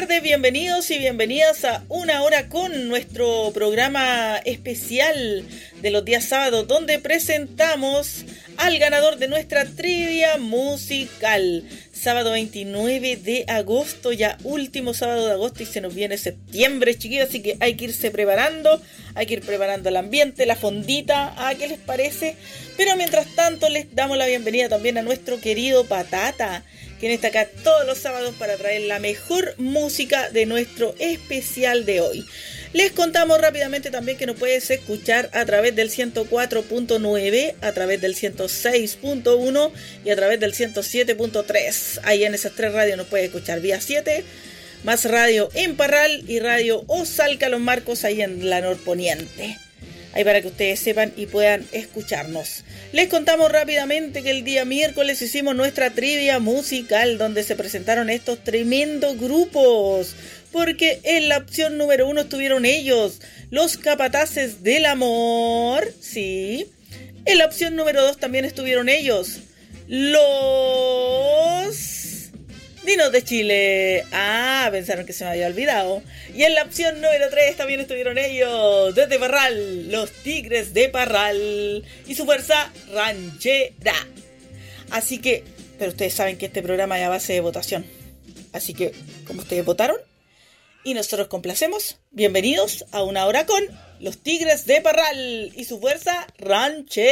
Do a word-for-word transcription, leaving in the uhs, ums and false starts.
tardes, bienvenidos y bienvenidas a Una Hora Con, nuestro programa especial de los días sábados, donde presentamos al ganador de nuestra trivia musical. Sábado veintinueve de agosto, ya último sábado de agosto, y se nos viene septiembre, chiquillos, así que hay que irse preparando, hay que ir preparando el ambiente, la fondita, ¿a qué les parece? Pero mientras tanto les damos la bienvenida también a nuestro querido Patata, quien está acá todos los sábados para traer la mejor música de nuestro especial de hoy. Les contamos rápidamente también que nos puedes escuchar a través del ciento cuatro punto nueve, a través del ciento seis punto uno y a través del ciento siete punto tres. Ahí en esas tres radios nos puedes escuchar vía siete, más radio en Parral y radio Osalca Los Marcos ahí en la norponiente. Ahí para que ustedes sepan y puedan escucharnos. Les contamos rápidamente que el día miércoles hicimos nuestra trivia musical, donde se presentaron estos tremendos grupos. Porque en la opción número uno estuvieron ellos, los Capataces del Amor, sí. En la opción número dos también estuvieron ellos, los Dinos de Chile. Ah, pensaron que se me había olvidado. Y en la opción número tres también estuvieron ellos, desde Parral, los Tigres de Parral y su fuerza ranchera. Así que, pero ustedes saben que este programa es a base de votación. Así que, como ustedes votaron y nosotros complacemos, bienvenidos a Una Hora Con los Tigres de Parral y su fuerza ranchera.